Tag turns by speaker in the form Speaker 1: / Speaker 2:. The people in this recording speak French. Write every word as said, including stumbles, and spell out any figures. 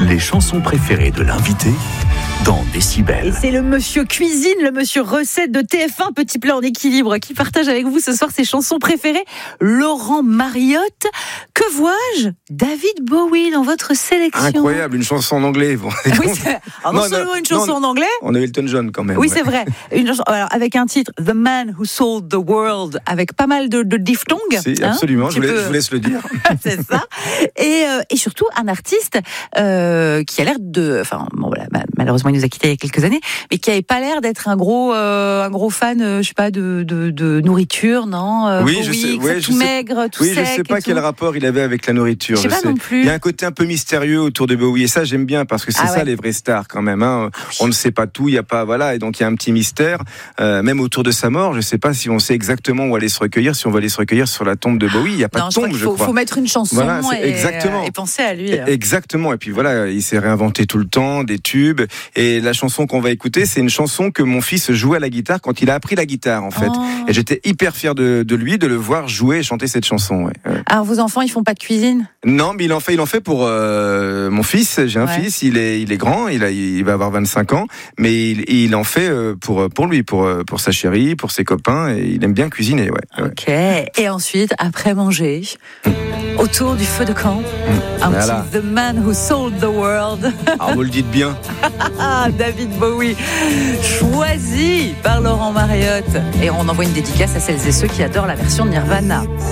Speaker 1: Les chansons préférées de l'invité dans Décibel.
Speaker 2: Et c'est le monsieur cuisine, le monsieur recette de T F un, Petit Plat en équilibre, qui partage avec vous ce soir ses chansons préférées. Laurent Mariotte, que vois-je ? David Bowie dans votre sélection.
Speaker 3: Incroyable, une chanson en anglais. Bon,
Speaker 2: oui, c'est... Alors, non, non seulement une chanson non, en anglais.
Speaker 3: On a Elton John quand même.
Speaker 2: Oui,
Speaker 3: ouais.
Speaker 2: c'est vrai. Une chanson, alors, avec un titre, The Man Who Sold the World, avec pas mal de, de diphtongues.
Speaker 3: Si,
Speaker 2: hein,
Speaker 3: absolument, je vous, laisse,
Speaker 2: peux...
Speaker 3: je vous laisse le dire.
Speaker 2: C'est ça. Et, euh, et surtout, un artiste euh, qui a l'air de... Enfin, bon, voilà, malheureusement, il nous a quittés il y a quelques années, mais qui n'avait pas l'air d'être un gros, euh, un gros fan, euh, je sais pas, de, de, de nourriture, non euh,
Speaker 3: Oui,
Speaker 2: Bowie,
Speaker 3: je sais. Ouais,
Speaker 2: tout
Speaker 3: je
Speaker 2: maigre, tout
Speaker 3: oui,
Speaker 2: sec.
Speaker 3: je sais pas quel
Speaker 2: tout.
Speaker 3: rapport il avait avec la nourriture.
Speaker 2: Je sais
Speaker 3: je
Speaker 2: pas
Speaker 3: sais.
Speaker 2: non plus.
Speaker 3: Il y a un côté un peu mystérieux autour de Bowie, et ça j'aime bien parce que c'est
Speaker 2: ah
Speaker 3: ça
Speaker 2: ouais.
Speaker 3: les vraies stars quand même. Hein.
Speaker 2: Ah oui.
Speaker 3: On ne sait pas tout, il y a pas voilà, et donc il y a un petit mystère, euh, même autour de sa mort. Je sais pas si on sait exactement où aller se recueillir, si on va aller se recueillir sur la tombe de Bowie. Il y a pas
Speaker 2: non,
Speaker 3: de
Speaker 2: je
Speaker 3: tombe,
Speaker 2: crois
Speaker 3: je
Speaker 2: faut,
Speaker 3: crois.
Speaker 2: Faut mettre une chanson
Speaker 3: voilà,
Speaker 2: et,
Speaker 3: exactement.
Speaker 2: et penser à lui.
Speaker 3: Exactement. Et puis voilà, il s'est réinventé tout le temps, des tubes. Et la chanson qu'on va écouter, c'est une chanson que mon fils jouait à la guitare quand il a appris la guitare, en fait.
Speaker 2: Oh.
Speaker 3: Et j'étais hyper fier de, de lui, de le voir jouer et chanter cette chanson. Ouais.
Speaker 2: Alors vos enfants, ils font pas de cuisine ?
Speaker 3: Non, mais il en fait, il en fait pour euh, mon fils. J'ai un ouais. fils, il est, il est grand, il a, il va avoir vingt-cinq ans, mais il, il en fait pour pour lui, pour pour sa chérie, pour ses copains, et il aime bien cuisiner. Ouais.
Speaker 2: Ok. Ouais. Et ensuite, après manger, mmh. autour du feu de camp, mmh. un voilà. petit The Man Who Sold the World.
Speaker 3: Ah, vous le dites bien.
Speaker 2: David Bowie, choisi par Laurent Mariotte. Et on envoie une dédicace à celles et ceux qui adorent la version de Nirvana.